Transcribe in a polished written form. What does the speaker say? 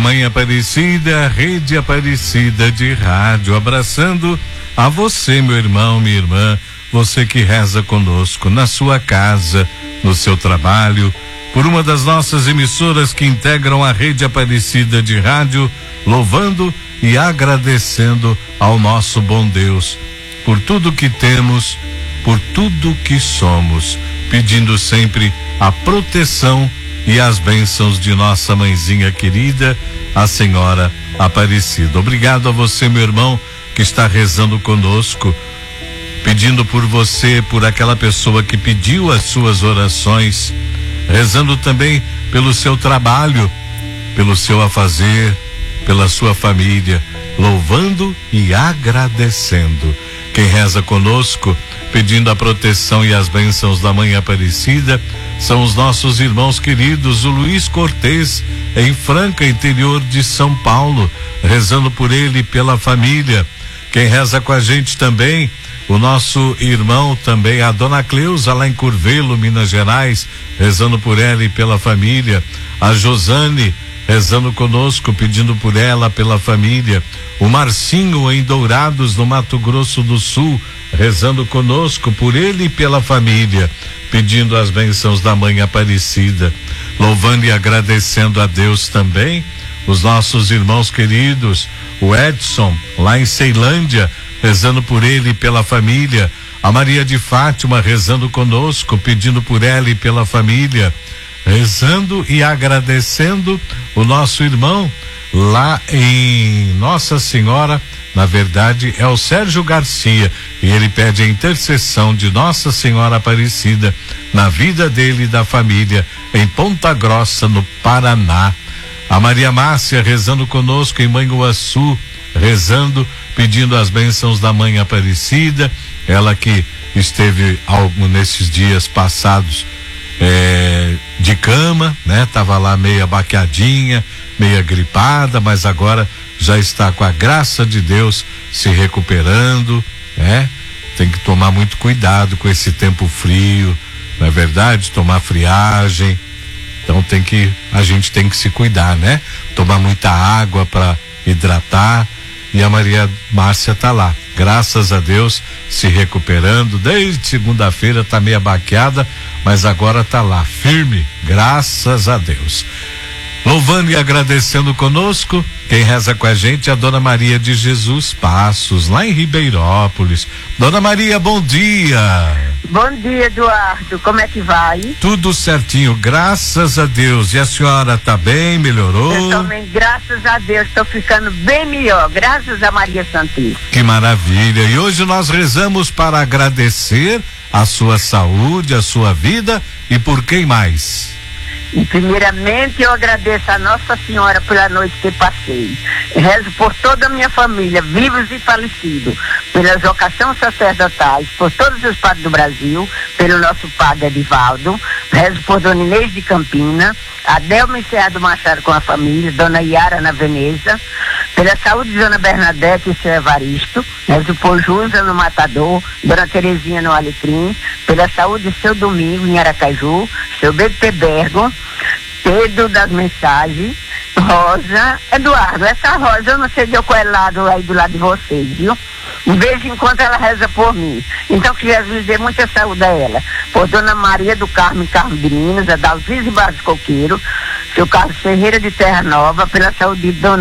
Mãe Aparecida, Rede Aparecida de Rádio, abraçando a você, meu irmão, minha irmã, você que reza conosco na sua casa, no seu trabalho, por uma das nossas emissoras que integram a Rede Aparecida de Rádio, louvando e agradecendo ao nosso bom Deus por tudo que temos, por tudo que somos, pedindo sempre a proteção e as bênçãos de nossa mãezinha querida, a Senhora Aparecida. Obrigado a você, meu irmão, que está rezando conosco, pedindo por você, por aquela pessoa que pediu as suas orações, rezando também pelo seu trabalho, pelo seu afazer, pela sua família, louvando e agradecendo. Quem reza conosco, pedindo a proteção e as bênçãos da Mãe Aparecida, são os nossos irmãos queridos, o Luiz Cortez, em Franca, interior de São Paulo, rezando por ele e pela família. Quem reza com a gente também, o nosso irmão também, a dona Cleusa, lá em Curvelo, Minas Gerais, rezando por ela e pela família. A Josane, rezando conosco, pedindo por ela, pela família. O Marcinho, em Dourados, no Mato Grosso do Sul, rezando conosco, por ele e pela família, pedindo as bênçãos da Mãe Aparecida, louvando e agradecendo a Deus também, os nossos irmãos queridos, o Edson, lá em Ceilândia, rezando por ele e pela família, a Maria de Fátima rezando conosco, pedindo por ela e pela família, rezando e agradecendo o nosso irmão lá em Nossa Senhora. Na verdade é o Sérgio Garcia, e ele pede a intercessão de Nossa Senhora Aparecida na vida dele e da família em Ponta Grossa, no Paraná. A Maria Márcia rezando conosco em Manhuaçu, rezando, pedindo as bênçãos da Mãe Aparecida, ela que esteve nesses dias passados de cama, né? Tava lá meia baqueadinha, meia gripada, mas agora já está com a graça de Deus se recuperando, né? Tem que tomar muito cuidado com esse tempo frio, não é verdade? Tomar friagem. Então a gente tem que se cuidar, né? Tomar muita água para hidratar. E a Maria Márcia tá lá, graças a Deus, se recuperando. Desde segunda-feira tá meia baqueada, mas agora tá lá, firme, graças a Deus. Louvando e agradecendo conosco, quem reza com a gente é a Dona Maria de Jesus Passos, lá em Ribeirópolis. Dona Maria, bom dia. Bom dia, Eduardo, como é que vai? Tudo certinho, graças a Deus. E a senhora tá bem, melhorou? Eu também, graças a Deus, estou ficando bem melhor, graças a Maria Santíssima. Que maravilha. E hoje nós rezamos para agradecer a sua saúde, a sua vida, e por quem mais? E primeiramente eu agradeço a Nossa Senhora pela noite que passei. Rezo por toda a minha família, vivos e falecidos, pelas vocações sacerdotais, por todos os padres do Brasil, pelo nosso padre Edivaldo. Rezo por Dona Inês de Campina, Adelma Enseado Machado com a família, Dona Iara na Veneza, pela saúde de Dona Bernadette e seu Evaristo. Rezo por Jusa no Matador, Dona Terezinha no Alecrim, pela saúde de seu Domingo em Aracaju, seu BT Bergo, Pedro das Mensagens, Rosa, Eduardo, essa Rosa eu não sei de qual é lado aí do lado de vocês, viu? De vez em quando ela reza por mim. Então que Jesus dê muita saúde a ela. Por Dona Maria do Carmo de Minas, a Dalvise Barros Coqueiro, seu Carlos Ferreira de Terra Nova, pela saúde de Dona